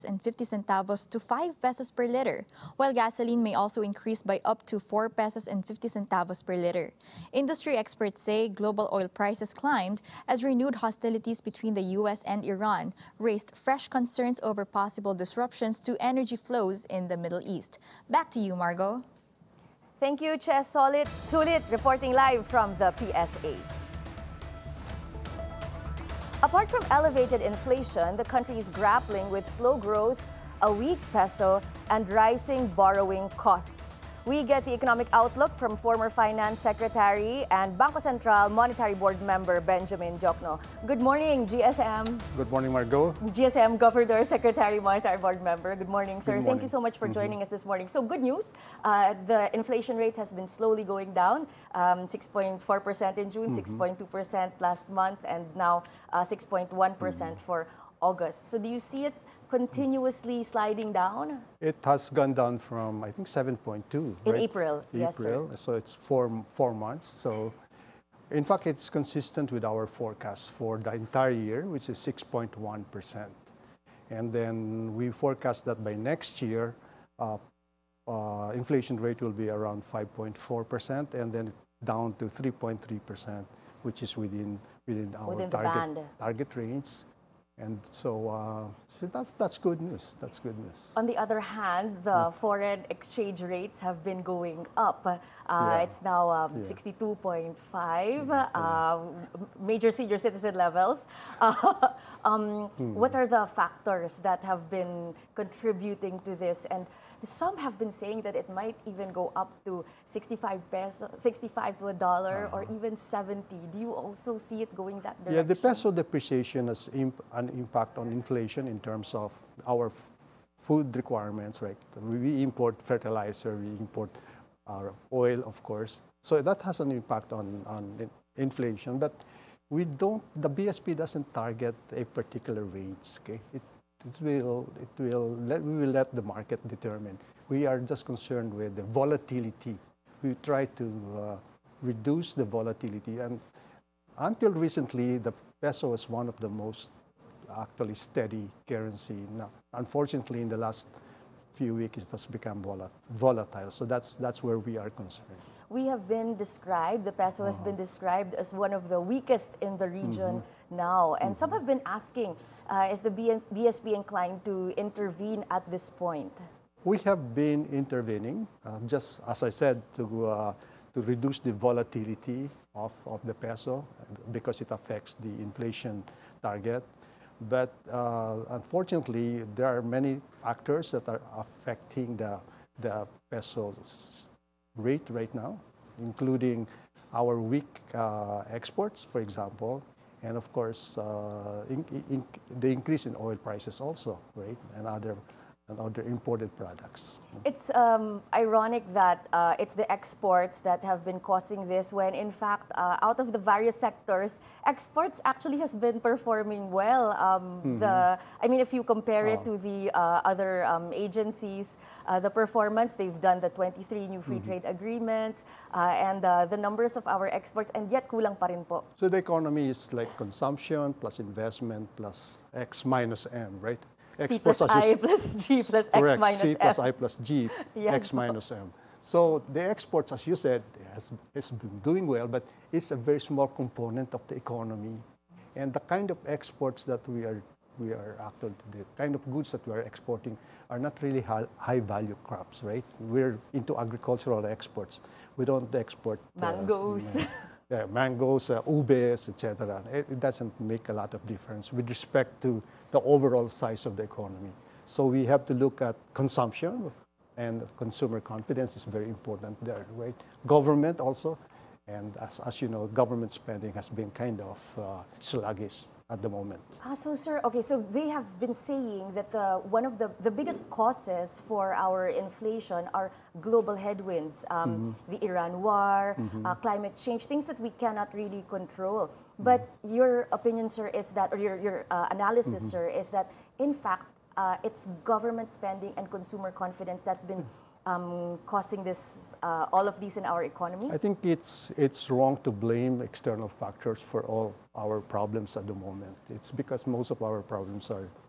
and 50 centavos to 5 pesos per liter, while gasoline may also increase by up to 4 pesos and 50 centavos per liter. Industry experts say global oil prices climbed as renewed hostilities between the U.S. and Iran raised fresh concerns over possible disruptions to energy flows in the Middle East. Back to you, Margo. Thank you, Ches Sulit, reporting live from the PSA. Apart from elevated inflation, the country is grappling with slow growth, a weak peso, and rising borrowing costs. We get the economic outlook from former Finance Secretary and Bangko Sentral Monetary Board member Benjamin Diokno. Good morning, GSM. Good morning, Margo. GSM Governor, Secretary, Monetary Board member. Good morning, sir. Good morning. Thank you so much for joining us this morning. So good news, the inflation rate has been slowly going down, 6.4% in June, 6.2% last month, and now 6.1% for August. So do you see it continuously sliding down? It has gone down from, I think, 7.2. In right? April, yes, sir. So it's four months. So in fact, it's consistent with our forecast for the entire year, which is 6.1%. And then we forecast that by next year, inflation rate will be around 5.4%, and then down to 3.3%, which is within our target range. And so, that's good news. That's good news. On the other hand, the foreign exchange rates have been going up. It's now 62.5, major senior citizen levels. What are the factors that have been contributing to this? And some have been saying that it might even go up to 65 pesos, 65 to a dollar, or even 70. Do you also see it going that direction? Yeah, the peso depreciation has an impact on inflation in terms of our food requirements, right? We import fertilizer, we import our oil, of course. So that has an impact on inflation, but the BSP doesn't target a particular range, okay? We will let the market determine. We are just concerned with the volatility. We try to reduce the volatility, and until recently, the peso was one of the most actually steady currency. Now, unfortunately, in the last few weeks, it has become volatile. So that's where we are concerned. We have been described, the peso has been described as one of the weakest in the region now. And some have been asking, is the BSP inclined to intervene at this point? We have been intervening, just as I said, to reduce the volatility of the peso because it affects the inflation target. But unfortunately, there are many factors that are affecting the peso's rate right now, including our weak exports, for example, and of course, the increase in oil prices also, right, and other imported products. It's ironic that it's the exports that have been causing this when, in fact, out of the various sectors, exports actually has been performing well. I mean, if you compare it to the other agencies, the performance, they've done the 23 new free trade agreements and the numbers of our exports, and yet kulang pa rin po. So the economy is like consumption plus investment plus X minus M, right? C plus I plus G plus X minus M. C plus I plus G, Yes. X minus M. So the exports, as you said, has been doing well, but it's a very small component of the economy. And the kind of exports that we are actually, the kind of goods that we are exporting are not really high value crops, right? We're into agricultural exports. We don't export mangoes. Mangoes, ubes, etc. It doesn't make a lot of difference with respect to the overall size of the economy. So we have to look at consumption, and consumer confidence is very important there, right? Government also, and as you know, government spending has been kind of sluggish at the moment. So sir, okay, so they have been saying that one of the biggest causes for our inflation are global headwinds, the Iran war, climate change, things that we cannot really control. But your opinion, sir, is that, or your analysis, sir, is that in fact, it's government spending and consumer confidence that's been causing this, all of these in our economy? I think it's wrong to blame external factors for all our problems at the moment. It's because most of our problems are